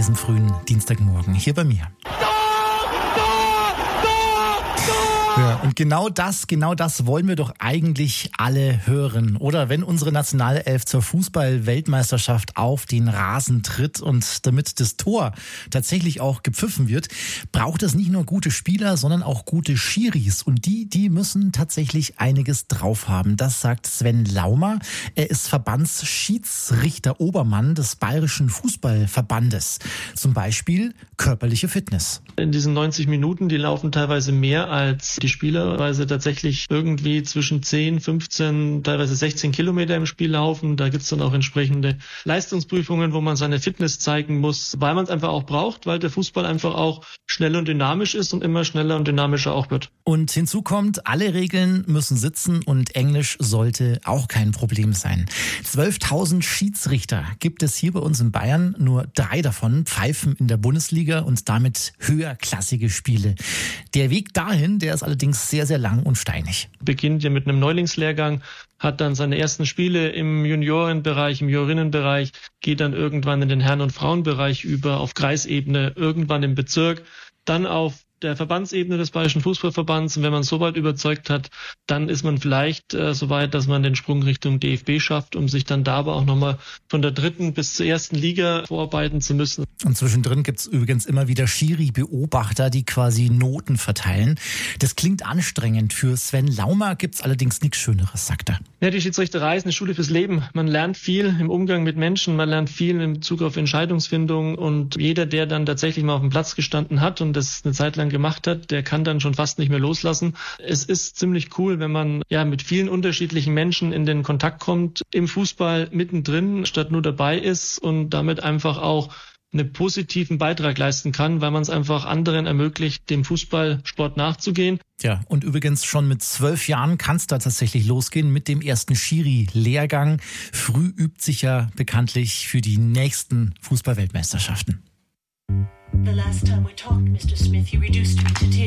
diesem frühen Dienstagmorgen hier bei mir. Ja, und genau das wollen wir doch eigentlich alle hören. Oder wenn unsere Nationalelf zur Fußball-Weltmeisterschaft auf den Rasen tritt und damit das Tor tatsächlich auch gepfiffen wird, braucht es nicht nur gute Spieler, sondern auch gute Schiris. Und die müssen tatsächlich einiges drauf haben. Das sagt Sven Laumer. Er ist Verbandsschiedsrichter-Obermann des Bayerischen Fußballverbandes. Zum Beispiel körperliche Fitness. In diesen 90 Minuten, die laufen teilweise mehr als die Spieler, weil sie tatsächlich irgendwie zwischen 10, 15, teilweise 16 Kilometer im Spiel laufen. Da gibt's dann auch entsprechende Leistungsprüfungen, wo man seine Fitness zeigen muss, weil man es einfach auch braucht, weil der Fußball einfach auch schnell und dynamisch ist und immer schneller und dynamischer auch wird. Und hinzu kommt, alle Regeln müssen sitzen und Englisch sollte auch kein Problem sein. 12.000 Schiedsrichter gibt es hier bei uns in Bayern. Nur 3 davon pfeifen in der Bundesliga und damit höherklassige Spiele. Der Weg dahin, der ist allerdings sehr, sehr lang und steinig. Beginnt ja mit einem Neulingslehrgang, hat dann seine ersten Spiele im Juniorenbereich, im Juniorinnenbereich, geht dann irgendwann in den Herren- und Frauenbereich über, auf Kreisebene, irgendwann im Bezirk, dann auf der Verbandsebene des Bayerischen Fußballverbands. Und wenn man so weit überzeugt hat, dann ist man vielleicht so weit, dass man den Sprung Richtung DFB schafft, um sich dann da aber auch nochmal von der 3. bis zur 1. Liga vorarbeiten zu müssen. Und zwischendrin gibt's übrigens immer wieder Schiri-Beobachter, die quasi Noten verteilen. Das klingt anstrengend. Für Sven Laumer gibt's allerdings nichts Schöneres, sagt er. Ja, die Schiedsrichterei ist eine Schule fürs Leben. Man lernt viel im Umgang mit Menschen, man lernt viel in Bezug auf Entscheidungsfindung und jeder, der dann tatsächlich mal auf dem Platz gestanden hat und das eine Zeit lang gemacht hat, der kann dann schon fast nicht mehr loslassen. Es ist ziemlich cool, wenn man ja mit vielen unterschiedlichen Menschen in den Kontakt kommt, im Fußball mittendrin statt nur dabei ist und damit einfach auch einen positiven Beitrag leisten kann, weil man es einfach anderen ermöglicht, dem Fußballsport nachzugehen. Ja, und übrigens schon mit 12 Jahren kann es da tatsächlich losgehen mit dem ersten Schiri-Lehrgang. Früh übt sich ja bekanntlich für die nächsten Fußball-Weltmeisterschaften. The last time we talked, Mr. Smith, you reduced me to tears.